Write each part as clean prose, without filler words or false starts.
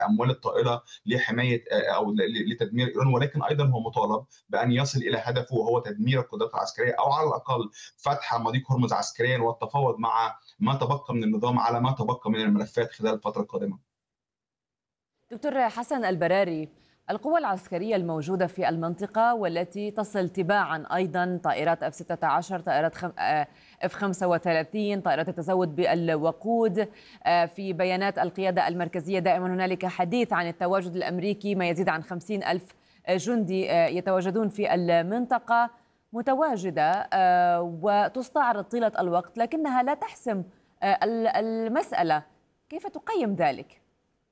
الاموال الطائله لحمايه او لتدمير ايران، ولكن ايضا هو مطالب بان يصل الى هدفه وهو تدمير القدرات العسكريه، او على الاقل فتح مضيق هرمز عسكريا والتفاوض مع ما تبقى من النظام على ما تبقى من الملفات خلال الفتره القادمه. دكتور حسن البراري، القوى العسكرية الموجودة في المنطقة والتي تصل تباعا أيضا طائرات F-16، طائرات F-35، طائرات التزود بالوقود. في بيانات القيادة المركزية دائما هنالك حديث عن التواجد الأمريكي، ما يزيد عن 50 ألف جندي يتواجدون في المنطقة، متواجدة وتستعرض طيلة الوقت لكنها لا تحسم المسألة. كيف تقيم ذلك؟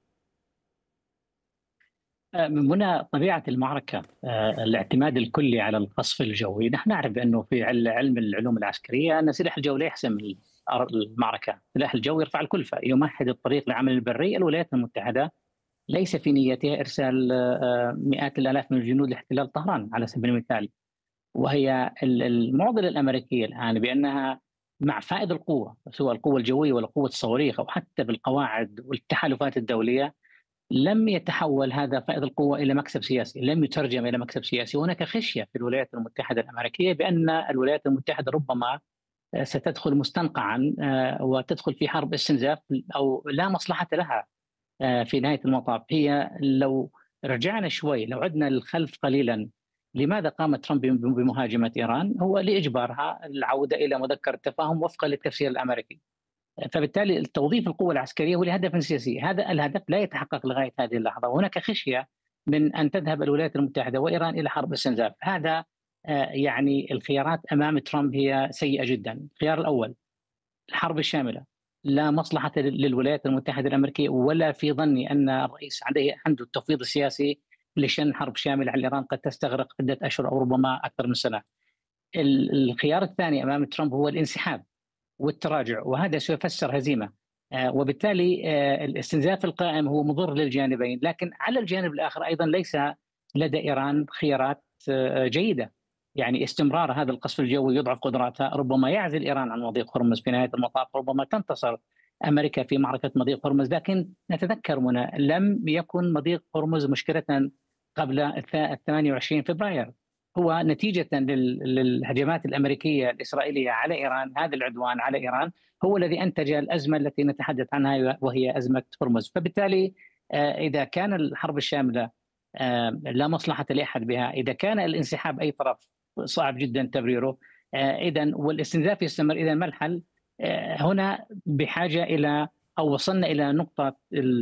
من هنا طبيعة المعركة، الاعتماد الكلي على القصف الجوي. نحن نعرف أنه في علم العلوم العسكرية أن سلاح الجو لا يحسم المعركة، سلاح الجو يرفع الكلفة، يمهد الطريق للعمل البري. الولايات المتحدة ليس في نيتها إرسال مئات الآلاف من الجنود لاحتلال طهران على سبيل المثال، وهي المعضلة الأمريكية الآن بأنها مع فائض القوة، سواء القوة الجوية ولا قوة الصواريخ أو حتى بالقواعد والتحالفات الدولية، لم يتحول هذا فائض القوة إلى مكسب سياسي، لم يترجم إلى مكسب سياسي. وهناك خشية في الولايات المتحدة الأمريكية بأن الولايات المتحدة ربما ستدخل مستنقعا وتدخل في حرب استنزاف أو لا مصلحة لها في نهاية المطاف. هي لو رجعنا شوي، لو عدنا للخلف قليلا، لماذا قام ترامب بمهاجمة إيران؟ هو لإجبارها العودة إلى مذكرة التفاهم وفقا للتفسير الأمريكي. فبالتالي توظيف القوة العسكرية هو لهدف سياسي، هذا الهدف لا يتحقق لغاية هذه اللحظة، وهناك خشية من أن تذهب الولايات المتحدة وإيران إلى حرب استنزاف. هذا يعني الخيارات أمام ترامب هي سيئة جدا. الخيار الأول الحرب الشاملة، لا مصلحة للولايات المتحدة الأمريكية، ولا في ظني أن الرئيس عنده التفويض السياسي لشن حرب شاملة على إيران قد تستغرق عدة أشهر أو ربما أكثر من سنة. الخيار الثاني أمام ترامب هو الانسحاب والتراجع، وهذا سيفسر هزيمة، وبالتالي الاستنزاف القائم هو مضر للجانبين. لكن على الجانب الآخر أيضا ليس لدى إيران خيارات جيدة، يعني استمرار هذا القصف الجوي يضعف قدراتها، ربما يعزل إيران عن مضيق هرمز في نهاية المطاف، ربما تنتصر أمريكا في معركة مضيق هرمز. لكن نتذكر هنا لم يكن مضيق هرمز مشكلة قبل 28 فبراير، هو نتيجة للهجمات الأمريكية الإسرائيلية على إيران. هذا العدوان على إيران هو الذي أنتج الأزمة التي نتحدث عنها وهي أزمة هرمز. فبالتالي إذا كان الحرب الشاملة لا مصلحة لأحد بها، إذا كان الانسحاب أي طرف صعب جدا تبريره، إذن والاستنزاف يستمر، إذن ما الحل؟ هنا بحاجة إلى أو وصلنا إلى نقطة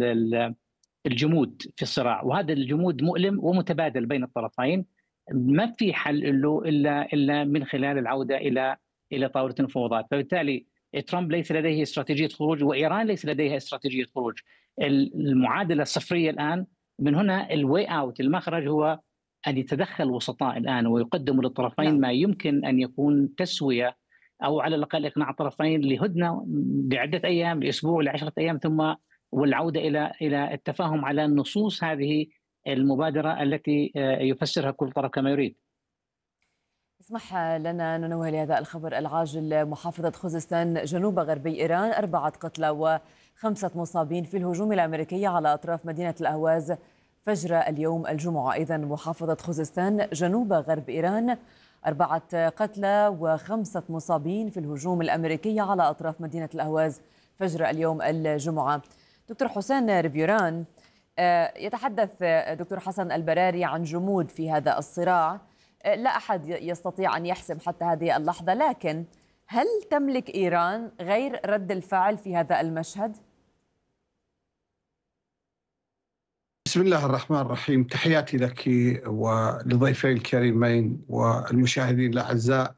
الجمود في الصراع، وهذا الجمود مؤلم ومتبادل بين الطرفين. ما في حل له الا من خلال العوده الى طاوله المفاوضات. فبالتالي ترامب ليس لديه استراتيجيه خروج، وايران ليس لديها استراتيجيه خروج. المعادله الصفريه الان، من هنا الواي اوت، المخرج هو ان يتدخل وسطاء الان ويقدموا للطرفين ما يمكن ان يكون تسويه، او على الاقل اقناع الطرفين لهدنه لعده ايام، لاسبوع، ل10 ايام، ثم والعوده الى التفاهم على نصوص هذه المبادرة التي يفسرها كل طرف كما يريد. اسمح لنا ننوه لهذا الخبر العاجل. محافظة خوزستان جنوب غربي إيران 4 قتلى و5 مصابين في الهجوم الأمريكي على أطراف مدينة الأهواز فجر اليوم الجمعة. إذن محافظة خوزستان جنوب غرب إيران 4 قتلى و5 مصابين في الهجوم الأمريكي على أطراف مدينة الأهواز فجر اليوم الجمعة. دكتور حسين ريفيوران، يتحدث دكتور حسن البراري عن جمود في هذا الصراع، لا أحد يستطيع أن يحسم حتى هذه اللحظة، لكن هل تملك إيران غير رد الفعل في هذا المشهد؟ بسم الله الرحمن الرحيم، تحياتي لك ولضيفي الكريمين والمشاهدين الأعزاء.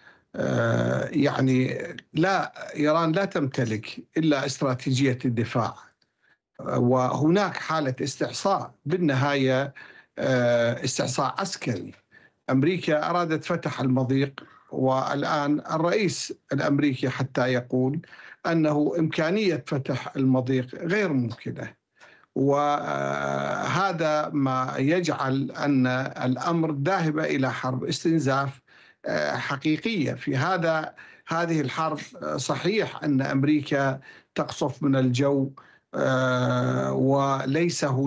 يعني لا، إيران لا تمتلك إلا استراتيجية الدفاع، وهناك حالة استعصاء بالنهاية، استعصاء عسكري. أمريكا أرادت فتح المضيق، والآن الرئيس الأمريكي حتى يقول أنه إمكانية فتح المضيق غير ممكنة، وهذا ما يجعل أن الأمر ذاهب إلى حرب استنزاف حقيقية. في هذه الحرب صحيح أن أمريكا تقصف من الجو، وليس